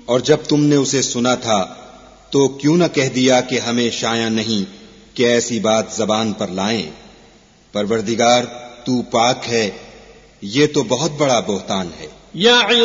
और जब तुमने उसे सुना था तो क्यों न कह दिया कि हमें शाया नहीं कि ऐसी बात जबान पर लाएं। परवरदिगार तू पाक है, ये तो बहुत बड़ा बोहतान है।